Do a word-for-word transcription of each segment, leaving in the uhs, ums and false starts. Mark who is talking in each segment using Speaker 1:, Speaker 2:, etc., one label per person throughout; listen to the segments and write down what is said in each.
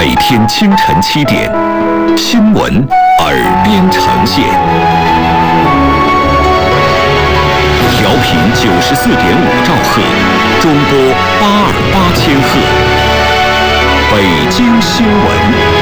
Speaker 1: 每天清晨七点，新闻耳边呈现。调频九十四点五兆赫，中波八二八千赫。北京新闻。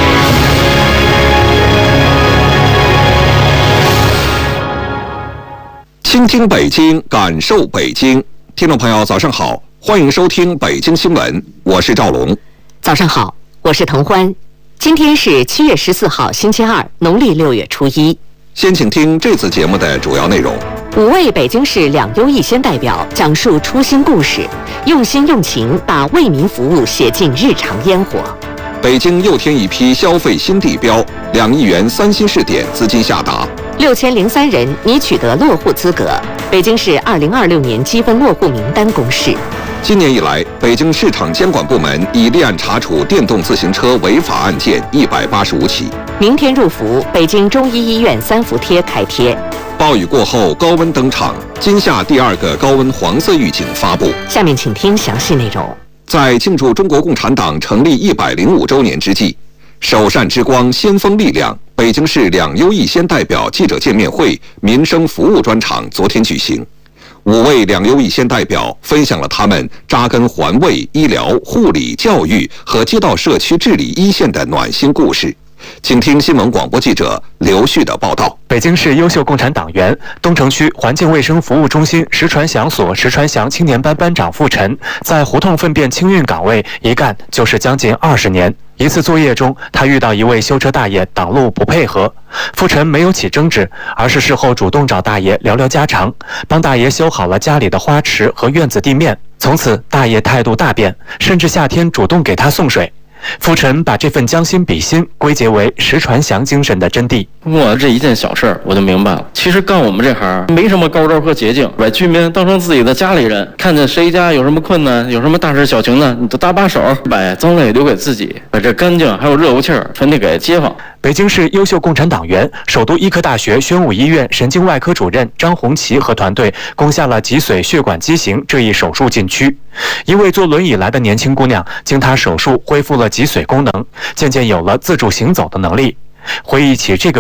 Speaker 1: 倾听北京，感受北京。听众朋友，早上好，欢迎收听北京新闻，我是赵龙。
Speaker 2: 早上好，我是滕欢。今天是七月十四号，星期二，农历六月初一。
Speaker 1: 先请听这次节目的主要内容。
Speaker 2: 五位北京市两优一先代表讲述初心故事，用心用情把为民服务写进日常烟火。
Speaker 1: 北京又添一批消费新地标，两亿元三新试点资金下达。
Speaker 2: 六千零三人拟取得落户资格，北京市二零二六年积分落户名单公示。
Speaker 1: 今年以来，北京市场监管部门已立案查处电动自行车违法案件一百八十五起。
Speaker 2: 明天入伏，北京中医医院三伏贴开贴。
Speaker 1: 暴雨过后，高温登场，今夏第二个高温黄色预警发布。
Speaker 2: 下面请听详细内容。
Speaker 1: 在庆祝中国共产党成立一百零五周年之际，首善之光，先锋力量北京市两优一先代表记者见面会民生服务专场昨天举行。五位两优一先代表分享了他们扎根环卫、医疗、护理、教育和街道社区治理一线的暖心故事。请听新闻广播记者刘旭的报道。
Speaker 3: 北京市优秀共产党员、东城区环境卫生服务中心石传祥所石传祥青年班班长付晨，在胡同粪便清运岗位一干就是将近二十年。一次作业中，他遇到一位修车大爷挡路不配合，付晨没有起争执，而是事后主动找大爷聊聊家常，帮大爷修好了家里的花池和院子地面。从此，大爷态度大变，甚至夏天主动给他送水。付晨把这份将心比心归结为石传祥精神的真谛。
Speaker 4: 我这一件小事儿，我就明白了。其实干我们这行没什么高招和捷径，把居民当成自己的家里人，看见谁家有什么困难，有什么大事小情呢，你都搭把手，把脏累留给自己，把这干净还有热乎气儿传递给街坊。
Speaker 3: 北京市优秀共产党员、首都医科大学宣武医院神经外科主任张红旗和团队攻下了脊髓血管畸形这一手术禁区。一位坐轮椅来的年轻姑娘，经她手术恢复了脊髓功能，渐渐有了自主行走的能力。回忆起这个